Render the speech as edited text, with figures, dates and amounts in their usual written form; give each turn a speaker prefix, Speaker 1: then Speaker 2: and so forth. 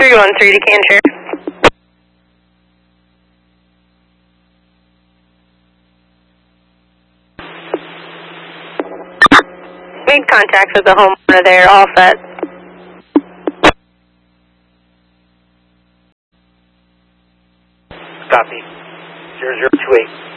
Speaker 1: 313 to Canter. Made contact with the homeowner there, all set.
Speaker 2: Copy. 0028.